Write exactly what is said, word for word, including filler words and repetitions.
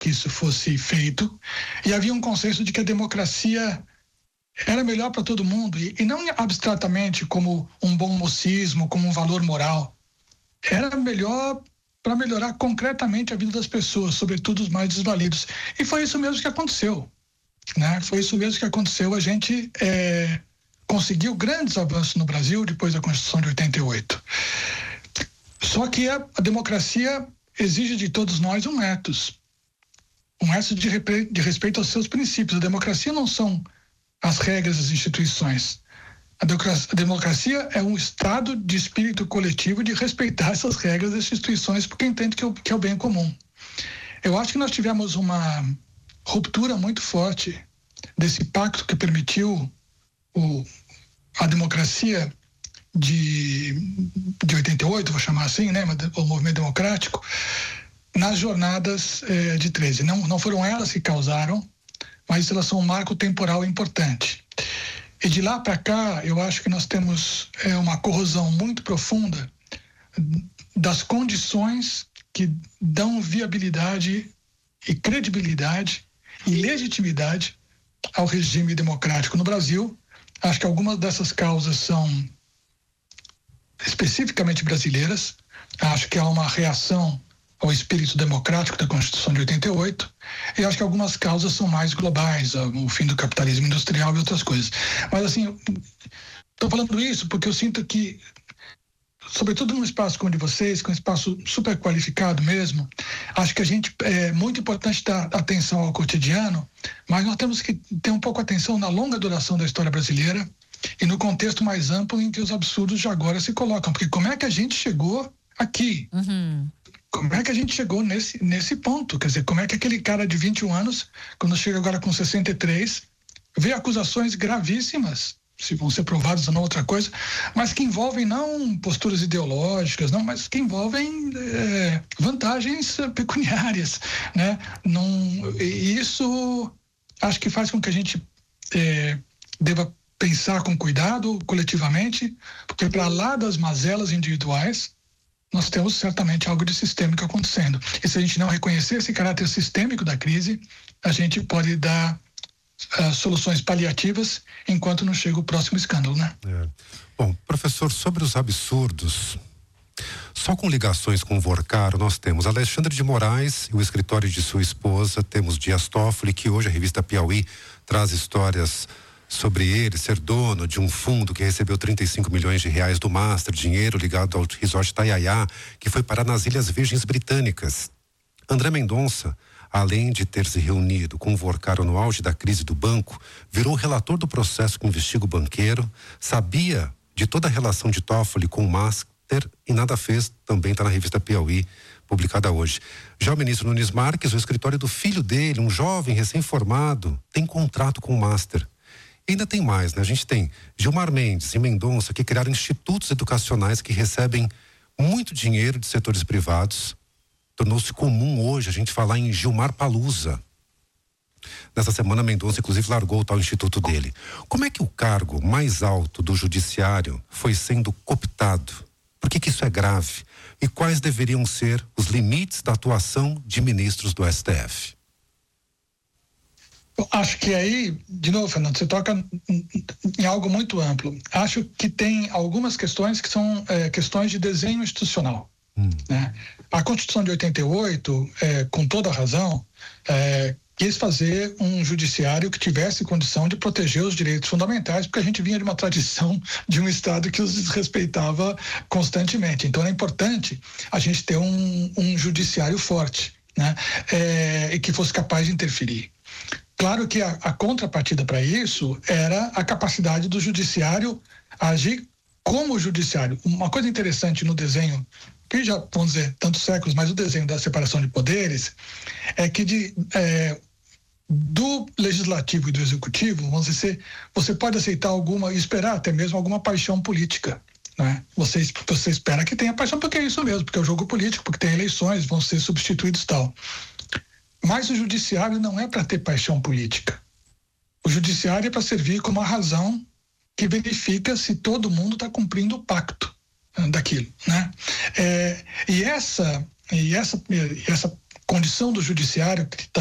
que isso fosse feito, e havia um consenso de que a democracia era melhor para todo mundo, e, e não abstratamente como um bom mocismo, como um valor moral. Era melhor para melhorar concretamente a vida das pessoas, sobretudo os mais desvalidos. E foi isso mesmo que aconteceu, né? Foi isso mesmo que aconteceu. A gente é, conseguiu grandes avanços no Brasil depois da Constituição de oitenta e oito. Só que a, a democracia exige de todos nós um ethos, um ethos de, repre, de respeito aos seus princípios. A democracia não são as regras das instituições. A democracia, a democracia é um estado de espírito coletivo de respeitar essas regras das instituições, porque entende que, que é o bem comum. Eu acho que nós tivemos uma ruptura muito forte desse pacto que permitiu o, a democracia de, de oitenta e oito, vou chamar assim, né, o movimento democrático, nas jornadas eh, de treze. Não, não foram elas que causaram, mas elas são um marco temporal importante. E de lá para cá, eu acho que nós temos é, uma corrosão muito profunda das condições que dão viabilidade e credibilidade e legitimidade ao regime democrático no Brasil. Acho que algumas dessas causas são especificamente brasileiras. Acho que há uma reação ao espírito democrático da Constituição de oitenta e oito, e acho que algumas causas são mais globais, o fim do capitalismo industrial e outras coisas. Mas, assim, estou falando isso porque eu sinto que, sobretudo num espaço como o de vocês, que é um espaço super qualificado mesmo, acho que a gente, é muito importante dar atenção ao cotidiano, mas nós temos que ter um pouco atenção na longa duração da história brasileira e no contexto mais amplo em que os absurdos de agora se colocam, porque como é que a gente chegou aqui? Uhum. Como é que a gente chegou nesse, nesse ponto? Quer dizer, como é que aquele cara de vinte e um anos, quando chega agora com sessenta e três, vê acusações gravíssimas, se vão ser provadas ou não, outra coisa, mas que envolvem não posturas ideológicas, não, mas que envolvem é, vantagens pecuniárias, né? Não, e isso acho que faz com que a gente é, deva pensar com cuidado coletivamente, porque para lá das mazelas individuais, nós temos certamente algo de sistêmico acontecendo. E se a gente não reconhecer esse caráter sistêmico da crise, a gente pode dar uh, soluções paliativas enquanto não chega o próximo escândalo, né? É. Bom, professor, sobre os absurdos, só com ligações com o Vorcaro nós temos Alexandre de Moraes e o escritório de sua esposa, temos Dias Toffoli, que hoje a revista Piauí traz histórias sobre ele ser dono de um fundo que recebeu trinta e cinco milhões de reais do Master, dinheiro ligado ao resort Taiaiá, que foi parar nas Ilhas Virgens Britânicas. André Mendonça, além de ter se reunido com o Vorcaro no auge da crise do banco, virou relator do processo que investiga o banqueiro, sabia de toda a relação de Toffoli com o Master e nada fez, também está na revista Piauí, publicada hoje. Já o ministro Nunes Marques, o escritório do filho dele, um jovem recém-formado, tem contrato com o Master. E ainda tem mais, né? A gente tem Gilmar Mendes e Mendonça, que criaram institutos educacionais que recebem muito dinheiro de setores privados. Tornou-se comum hoje a gente falar em Gilmar Palusa. Nessa semana, Mendonça, inclusive, largou o tal instituto dele. Como é que o cargo mais alto do judiciário foi sendo cooptado? Por que que isso é grave? E quais deveriam ser os limites da atuação de ministros do S T F? Acho que aí, de novo, Fernando, você toca em algo muito amplo. Acho que tem algumas questões que são é, questões de desenho institucional. Hum. Né? A Constituição de oitenta e oito, é, com toda a razão, é, quis fazer um judiciário que tivesse condição de proteger os direitos fundamentais, porque a gente vinha de uma tradição de um Estado que os desrespeitava constantemente. Então é importante a gente ter um, um judiciário forte, né? É, e que fosse capaz de interferir. Claro que a, a contrapartida para isso era a capacidade do judiciário agir como judiciário. Uma coisa interessante no desenho, que já, vamos dizer, tantos séculos, mas o desenho da separação de poderes, é que de, é, do legislativo e do executivo, vamos dizer, você pode aceitar alguma, e esperar até mesmo alguma paixão política. Né? Você, você espera que tenha paixão, porque é isso mesmo, porque é o jogo político, porque tem eleições, vão ser substituídos e tal. Mas o judiciário não é para ter paixão política. O judiciário é para servir como a razão que verifica se todo mundo está cumprindo o pacto daquilo, né? É, e essa, e essa, e essa condição do judiciário, que